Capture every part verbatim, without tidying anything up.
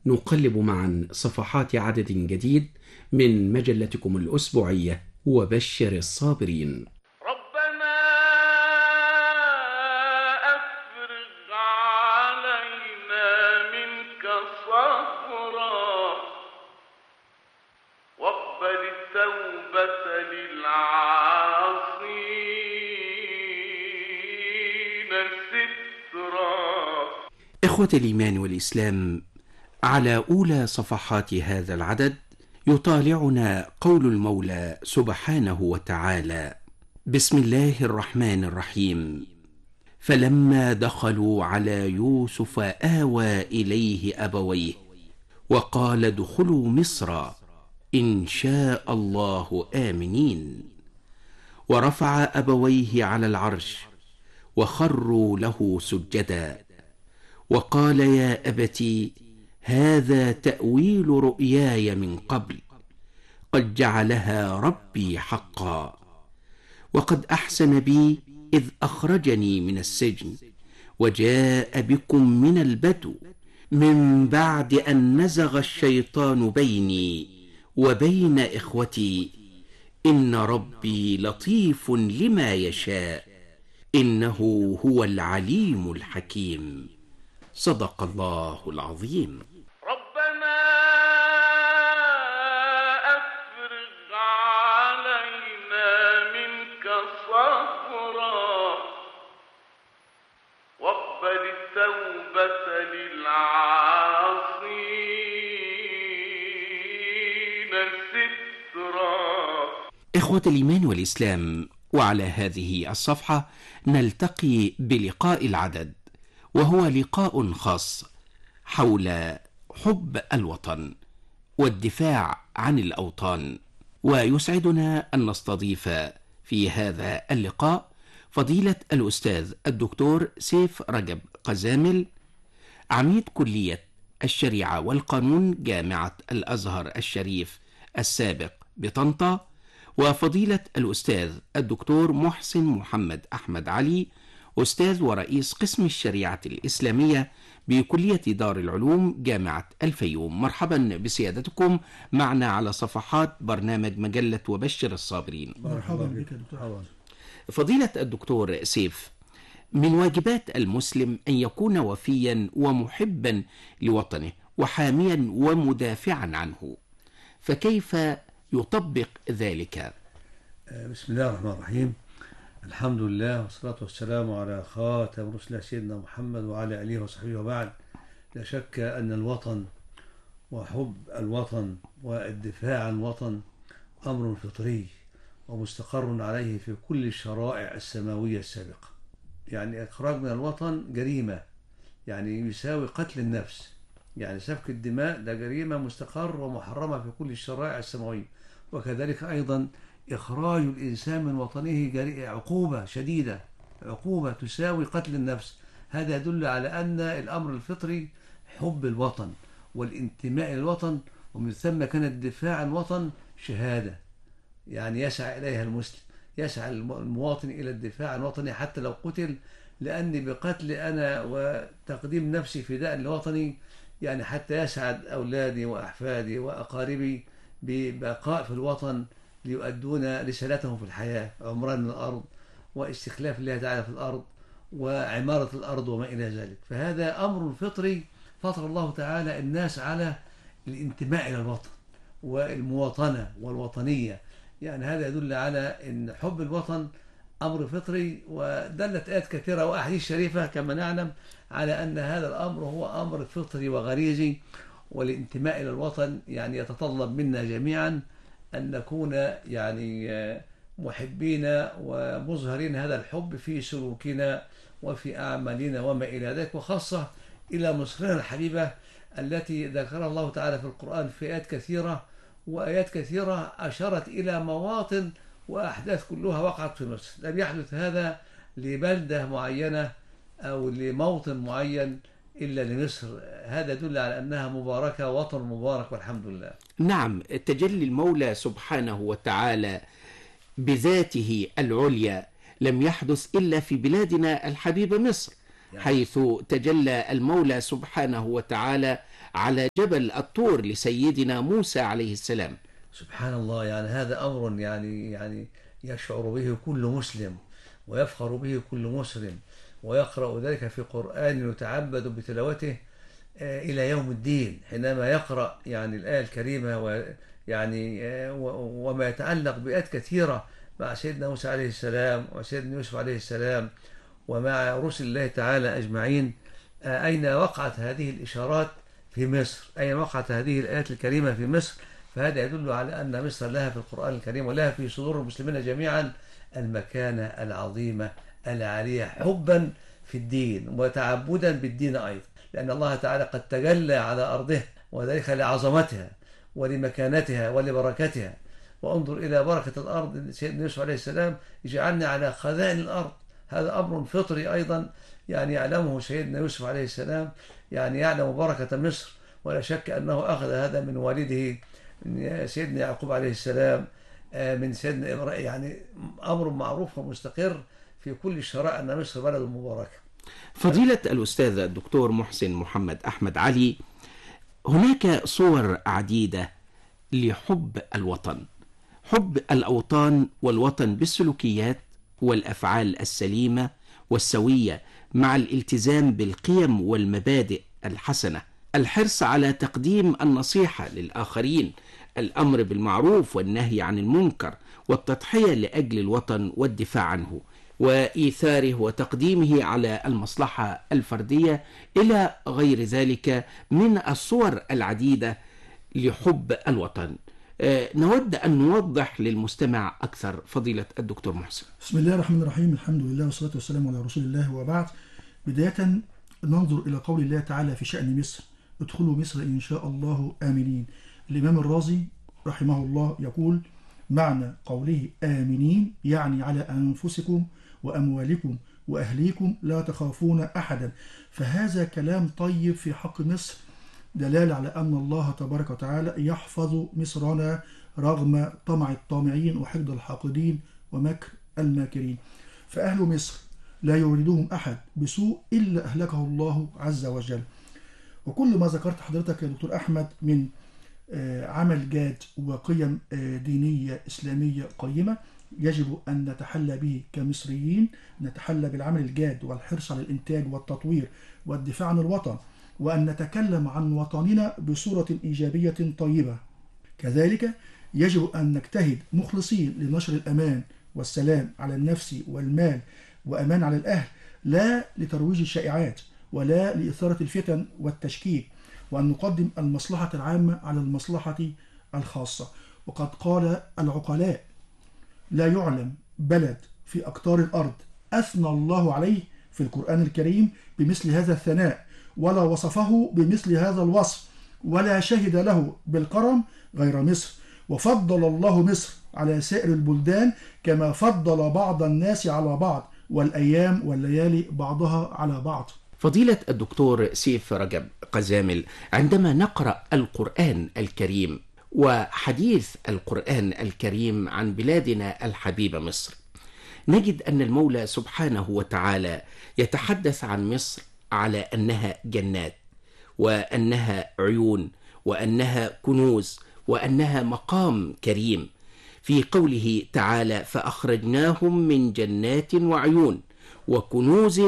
نقلب معا صفحات عدد جديد من مجلتكم الأسبوعية وبشر الصابرين. ربنا أفرغ علينا منك صبرا واقبل التوبة للعاصين سترا. إخوة الإيمان والإسلام، على أولى صفحات هذا العدد يطالعنا قول المولى سبحانه وتعالى: بسم الله الرحمن الرحيم. فلما دخلوا على يوسف آوى إليه أبويه وقال ادخلوا مصر إن شاء الله آمنين، ورفع أبويه على العرش وخروا له سجدا وقال يا أبت هذا تأويل رؤياي من قبل قد جعلها ربي حقا، وقد أحسن بي إذ أخرجني من السجن وجاء بكم من البدو من بعد أن نزغ الشيطان بيني وبين إخوتي إن ربي لطيف لما يشاء إنه هو العليم الحكيم. صدق الله العظيم. ربنا أفرغ علينا منك صبرا واقبل التوبة للعاصين سترا. إخوة الإيمان والإسلام، وعلى هذه الصفحة نلتقي بلقاء العدد، وهو لقاء خاص حول حب الوطن والدفاع عن الأوطان. ويسعدنا أن نستضيف في هذا اللقاء فضيلة الأستاذ الدكتور سيف رجب قزامل، عميد كلية الشريعة والقانون جامعة الأزهر الشريف السابق بطنطا، وفضيلة الأستاذ الدكتور محسن محمد أحمد علي، أستاذ ورئيس قسم الشريعة الإسلامية بكلية دار العلوم جامعة الفيوم. مرحبا بسيادتكم معنا على صفحات برنامج مجلة وبشر الصابرين. مرحبا بك دكتور. فضيلة الدكتور سيف، من واجبات المسلم أن يكون وفيا ومحبا لوطنه وحاميا ومدافعا عنه، فكيف يطبق ذلك؟ بسم الله الرحمن الرحيم. الحمد لله والصلاة والسلام على خاتم رسل سيدنا محمد وعلى آله وصحبه وبعد. لا شك أن الوطن وحب الوطن والدفاع عن الوطن أمر فطري ومستقر عليه في كل الشرائع السماوية السابقة. يعني إخراج من الوطن جريمة، يعني يساوي قتل النفس، يعني سفك الدماء ده جريمة مستقر ومحرمة في كل الشرائع السماوية. وكذلك أيضا إخراج الإنسان من وطنه عقوبة شديدة، عقوبة تساوي قتل النفس. هذا يدل على أن الأمر الفطري حب الوطن والانتماء إلى الوطن، ومن ثم كان الدفاع عن الوطن شهادة يعني يسعى إليها المسلم، يسعى المواطن إلى الدفاع عن وطنه حتى لو قتل، لأني بقتل أنا وتقديم نفسي فداء لوطني يعني حتى يسعد أولادي وأحفادي وأقاربي ببقاء في الوطن ليؤدون رسالتهم في الحياة، عمران الأرض واستخلاف الله تعالى في الأرض وعمارة الأرض وما إلى ذلك. فهذا أمر فطري فطر الله تعالى الناس على الانتماء إلى الوطن والمواطنة والوطنية. يعني هذا يدل على أن حب الوطن أمر فطري، ودلت آيات كثيرة وأحاديث شريفة كما نعلم على أن هذا الأمر هو أمر فطري وغريزي. والانتماء إلى الوطن يعني يتطلب منا جميعا أن نكون يعني محبين ومظهرين هذا الحب في سلوكنا وفي أعمالنا وما إلى ذلك، وخاصة إلى مصرنا الحبيبة التي ذكرها الله تعالى في القرآن في آيات كثيرة، وآيات كثيرة أشارت إلى مواطن وأحداث كلها وقعت في مصر. لم يحدث هذا لبلدة معينة أو لموطن معين إلا لمصر. هذا يدل على أنها مباركة، وطن مبارك والحمد لله. نعم، تجلي المولى سبحانه وتعالى بذاته العليا لم يحدث إلا في بلادنا الحبيبة مصر، حيث تجلى المولى سبحانه وتعالى على جبل الطور لسيدنا موسى عليه السلام. سبحان الله، يعني هذا أمر يعني يعني يشعر به كل مسلم ويفخر به كل مسلم، ويقرأ ذلك في قرآن يتعبد بتلاوته آه، إلى يوم الدين، حينما يقرأ يعني الآية الكريمة ويعني آه، و- وما يتعلق بآيات كثيرة مع سيدنا موسى عليه السلام وسيدنا يوسف عليه السلام ومع رسل الله تعالى أجمعين. آه، أين وقعت هذه الإشارات؟ في مصر. أين وقعت هذه الآيات الكريمة؟ في مصر. فهذا يدل على أن مصر لها في القرآن الكريم ولها في صدور المسلمين جميعا المكانة العظيمة العالية حبا في الدين وتعبدا بالدين أيضا، لأن الله تعالى قد تجلى على أرضه، وذلك لعظمتها ولمكانتها ولبركتها. وانظر إلى بركة الأرض، سيدنا يوسف عليه السلام جعلنا على خزائن الأرض، هذا أمر فطري أيضا يعني يعلمه سيدنا يوسف عليه السلام، يعني يعلم بركة مصر، ولا شك أنه أخذ هذا من والده من سيدنا يعقوب عليه السلام، آه، من سيدنا إبراهيم، يعني أمر معروف ومستقر في كل الشرائع أن مصر بلد مباركة. فضيلة الأستاذ الدكتور محسن محمد أحمد علي، هناك صور عديدة لحب الوطن، حب الأوطان والوطن بالسلوكيات والأفعال السليمة والسوية، مع الالتزام بالقيم والمبادئ الحسنة، الحرص على تقديم النصيحة للآخرين، الأمر بالمعروف والنهي عن المنكر، والتضحية لأجل الوطن والدفاع عنه، وإيثاره وتقديمه على المصلحة الفردية، إلى غير ذلك من الصور العديدة لحب الوطن. آه، نود أن نوضح للمستمع أكثر فضيلة الدكتور محسن. بسم الله الرحمن الرحيم، الحمد لله والصلاة والسلام على رسول الله، وبعد. بداية ننظر إلى قول الله تعالى في شأن مصر: ادخلوا مصر إن شاء الله آمنين. الإمام الرازي رحمه الله يقول: معنى قوله آمنين يعني على أنفسكم وأموالكم وأهليكم لا تخافون أحدا. فهذا كلام طيب في حق مصر، دلالة على أن الله تبارك وتعالى يحفظ مصرنا رغم طمع الطامعين وحقد الحاقدين ومكر الماكرين. فأهل مصر لا يريدهم أحد بسوء إلا أهلكه الله عز وجل. وكل ما ذكرت حضرتك يا دكتور أحمد من عمل جاد وقيم دينية إسلامية قيمة يجب أن نتحلى به كمصريين، نتحلى بالعمل الجاد والحرص على الإنتاج والتطوير والدفاع عن الوطن، وأن نتكلم عن وطننا بصورة إيجابية طيبة. كذلك يجب أن نجتهد مخلصين لنشر الأمان والسلام على النفس والمال، وأمان على الأهل، لا لترويج الشائعات ولا لإثارة الفتن والتشكيك، وأن نقدم المصلحة العامة على المصلحة الخاصة. وقد قال العقلاء: لا يعلم بلد في أقطار الأرض أثنى الله عليه في القرآن الكريم بمثل هذا الثناء، ولا وصفه بمثل هذا الوصف، ولا شهد له بالكرم غير مصر. وفضل الله مصر على سائر البلدان كما فضل بعض الناس على بعض، والأيام والليالي بعضها على بعض. فضيلة الدكتور سيف رجب قزامل، عندما نقرأ القرآن الكريم وحديث القرآن الكريم عن بلادنا الحبيبة مصر، نجد أن المولى سبحانه وتعالى يتحدث عن مصر على أنها جنات، وأنها عيون، وأنها كنوز، وأنها مقام كريم، في قوله تعالى: فأخرجناهم من جنات وعيون وكنوز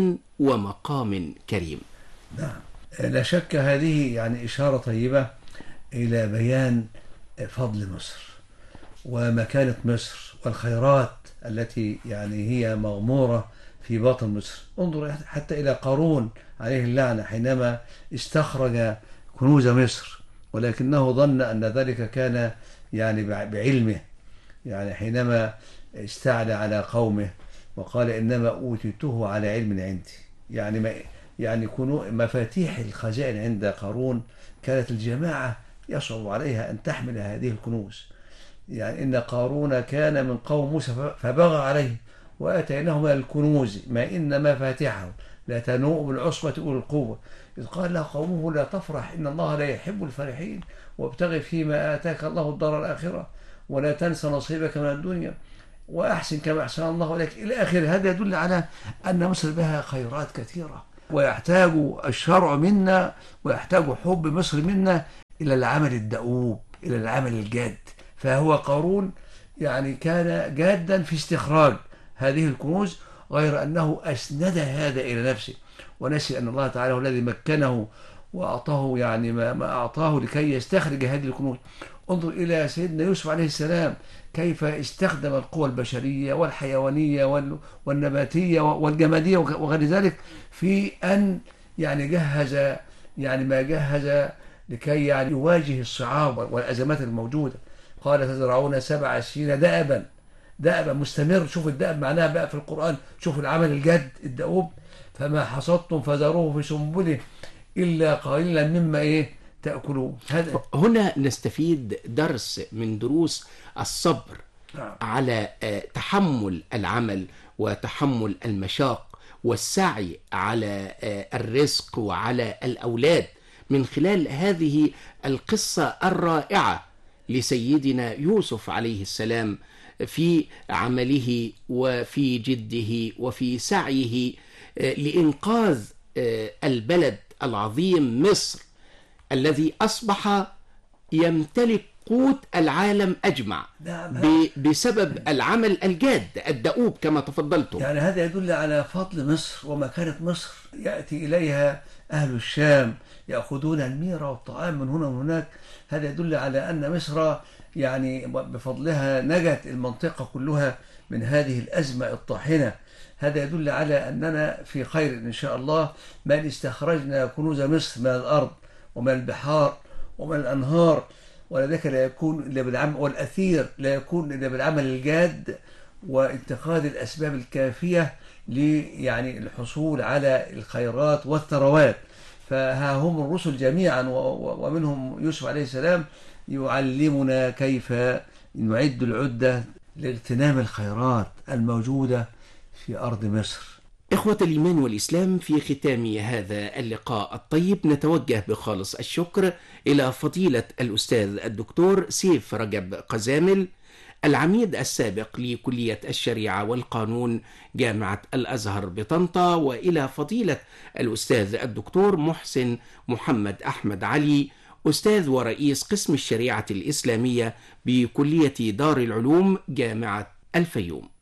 ومقام كريم. نعم، لا شك هذه يعني إشارة طيبة إلى بيان فضل مصر ومكانة مصر والخيرات التي يعني هي مغمورة في باطن مصر. انظر حتى إلى قارون عليه اللعنة حينما استخرج كنوز مصر، ولكنه ظن أن ذلك كان يعني بعلمه، يعني حينما استعلى على قومه وقال: إنما أوتيته على علم عندي. يعني ما يعني كنو مفاتيح الخزائن عند قارون كانت الجماعة يصعب عليها أن تحمل هذه الكنوز. يعني إن قارون كان من قوم موسى فبغى عليه وآتيناه من الكنوز ما إن مفاتيحه لا تنوء بالعصبة أولي القوة، إذ قال له قومه: لا تفرح إن الله لا يحب الفرحين، وابتغ فيما آتاك الله الدار الآخرة ولا تنس نصيبك من الدنيا وأحسن كما أحسن الله إليك، إلى آخره. هذا يدل على أن مصر بها خيرات كثيرة ويحتاج الشرع منا ويحتاج حب مصر منا إلى العمل الدؤوب، إلى العمل الجاد. فهو قارون يعني كان جادا في استخراج هذه الكنوز، غير أنه أسند هذا إلى نفسه ونسي أن الله تعالى هو الذي مكنه وأعطاه يعني ما, ما أعطاه لكي يستخرج هذه الكنوز. انظر إلى سيدنا يوسف عليه السلام كيف استخدم القوى البشرية والحيوانية وال- والنباتية والجمادية وغير ذلك في أن يعني جهز يعني ما جهز لكي يعني يواجه الصعاب والأزمات الموجودة. قال تزرعون سبع سنين دأبا، دأبا مستمر. شوف الدأب معناها بقى في القرآن، شوف العمل الجد الدؤوب. فما حصدتم فذروه في سنبله إلا قليلا مما إيه تأكلون. هذا هنا نستفيد درس من دروس الصبر نعم. على آه، تحمل العمل وتحمل المشاق والسعي على آه، الرزق وعلى الأولاد من خلال هذه القصة الرائعة لسيدنا يوسف عليه السلام في عمله وفي جده وفي سعيه آه، لإنقاذ آه، البلد العظيم مصر الذي أصبح يمتلك قوت العالم أجمع نعم. ب- بسبب العمل الجاد الدؤوب كما تفضلتم. يعني هذا يدل على فضل مصر ومكانة مصر. يأتي إليها أهل الشام يأخذون الميرة والطعام من هنا ومن هناك. هذا يدل على أن مصر يعني بفضلها نجت المنطقة كلها من هذه الأزمة الطاحنة. هذا يدل على أننا في خير إن شاء الله، ما استخرجنا كنوز مصر من الأرض ومن البحار ومن الأنهار، ولذلك لا يكون إلا بالعمل، والأثير لا يكون إلا بالعمل الجاد واتخاذ الأسباب الكافية لي يعني الحصول على الخيرات والثروات. فها هم الرسل جميعا ومنهم يوسف عليه السلام يعلمنا كيف نعد العدة لاغتنام الخيرات الموجودة في أرض مصر. إخوة الإيمان والإسلام، في ختام هذا اللقاء الطيب نتوجه بخالص الشكر إلى فضيلة الأستاذ الدكتور سيف رجب قزامل، العميد السابق لكلية الشريعة والقانون جامعة الأزهر بطنطا، وإلى فضيلة الأستاذ الدكتور محسن محمد أحمد علي، أستاذ ورئيس قسم الشريعة الإسلامية بكلية دار العلوم جامعة الفيوم.